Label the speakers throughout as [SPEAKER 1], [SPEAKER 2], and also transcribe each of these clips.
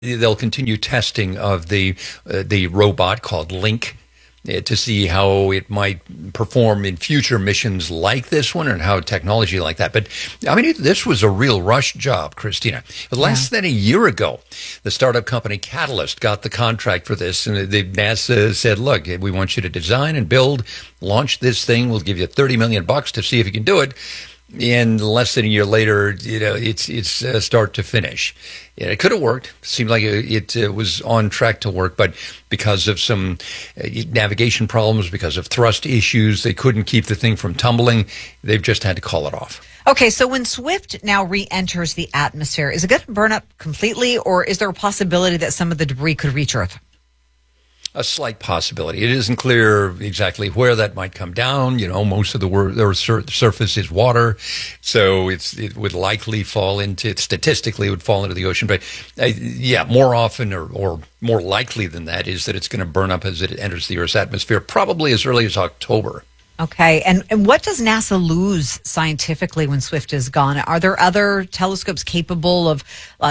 [SPEAKER 1] They'll continue testing of the robot called Link to see how it might perform in future missions like this one and how technology like that. But I mean, this was a real rush job, Christina. Less than a year ago, the startup company Catalyst got the contract for this, and NASA said, "Look, we want you to design and build, launch this thing. We'll give you $30 million to see if you can do it." And less than a year later, it's start to finish. It could have worked. Seemed like it was on track to work, but because of some navigation problems, because of thrust issues, they couldn't keep the thing from tumbling. They've just had to call it off.
[SPEAKER 2] Okay, so when Swift now re-enters the atmosphere, is it going to burn up completely, or is there a possibility that some of the debris could reach Earth?
[SPEAKER 1] A slight possibility. It isn't clear exactly where that might come down. You know, most of the surface is water, so it would likely fall into, statistically, it would fall into the ocean. But more often or more likely than that is that it's going to burn up as it enters the Earth's atmosphere, probably as early as October.
[SPEAKER 2] Okay, and what does NASA lose scientifically when Swift is gone? Are there other telescopes capable of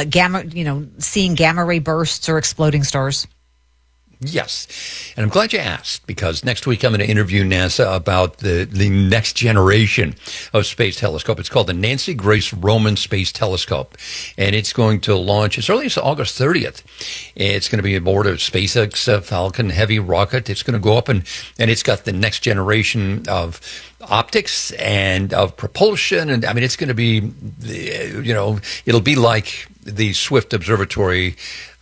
[SPEAKER 2] seeing gamma ray bursts or exploding stars?
[SPEAKER 1] Yes. And I'm glad you asked, because next week I'm going to interview NASA about the next generation of space telescope. It's called the Nancy Grace Roman Space Telescope, and it's going to launch as early as August 30th. It's going to be aboard a SpaceX Falcon Heavy rocket. It's going to go up, and it's got the next generation of optics and of propulsion. And I mean, it's going to be, it'll be like the Swift Observatory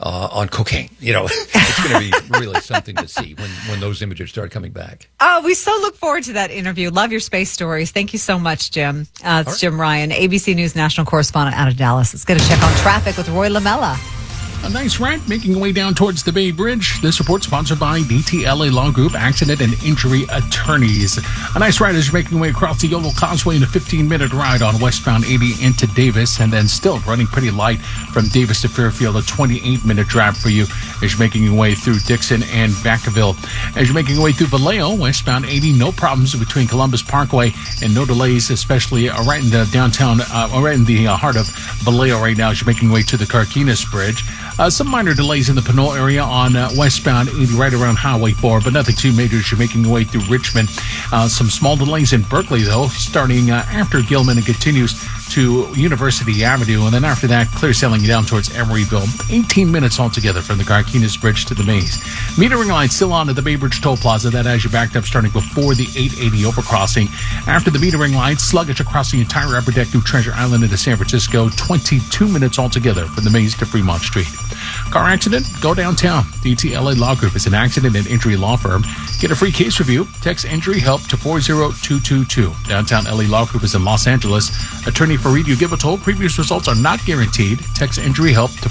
[SPEAKER 1] on cocaine. It's going to be really something to see when those images start coming back.
[SPEAKER 2] Oh, we so look forward to that interview. Love your space stories. Thank you so much, Jim. It's Jim Ryan, ABC News national correspondent out of Dallas. Let's get a check on traffic with Roy Lamella.
[SPEAKER 3] A nice ride making your way down towards the Bay Bridge. This report sponsored by DTLA Law Group, Accident and Injury Attorneys. A nice ride as you're making your way across the Yolo Causeway in a 15-minute ride on westbound 80 into Davis, and then still running pretty light from Davis to Fairfield, a 28-minute drive for you as you're making your way through Dixon and Vacaville. As you're making your way through Vallejo, westbound 80, no problems between Columbus Parkway and no delays, especially right in the downtown, right in the heart of Vallejo right now as you're making your way to the Carquinez Bridge. Some minor delays in the Pinole area on westbound 80 right around Highway 4, but nothing too major as you're making your way through Richmond. Some small delays in Berkeley, though, starting after Gilman and continues to University Avenue. And then after that, clear sailing down towards Emeryville. 18 minutes altogether from the Carquinez Bridge to the Maze. Metering line still on at the Bay Bridge Toll Plaza. That as you backed up starting before the 880 overcrossing. After the metering line, sluggish across the entire upper deck through Treasure Island into San Francisco. 22 minutes altogether from the Maze to Fremont Street. Car accident? Go downtown. DTLA Law Group is an accident and injury law firm. Get a free case review. Text injury help to 40222. Downtown LA Law Group is in Los Angeles. Attorney Fareed Ugibatul. Previous results are not guaranteed. Text injury help to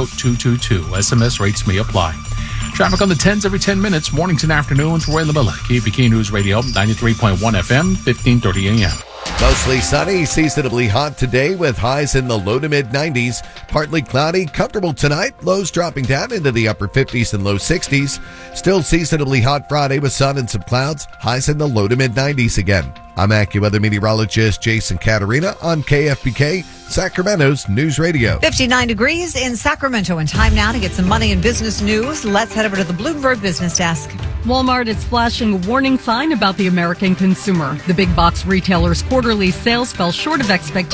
[SPEAKER 3] 40222. SMS rates may apply. Traffic on the 10s every 10 minutes. Mornings and afternoons. Roy Lamella, KFBK News Radio, 93.1 FM, 1530 AM.
[SPEAKER 4] Mostly sunny, seasonably hot today with highs in the low to mid 90s. Partly cloudy, comfortable tonight. Lows dropping down into the upper 50s and low 60s. Still seasonably hot Friday with sun and some clouds. Highs in the low to mid 90s again. I'm AccuWeather meteorologist Jason Caterina on KFBK, Sacramento's News Radio.
[SPEAKER 2] 59 degrees in Sacramento, and time now to get some money and business news. Let's head over to the Bloomberg Business Desk.
[SPEAKER 5] Walmart is flashing a warning sign about the American consumer. The big box retailer's quarterly sales fell short of expectations.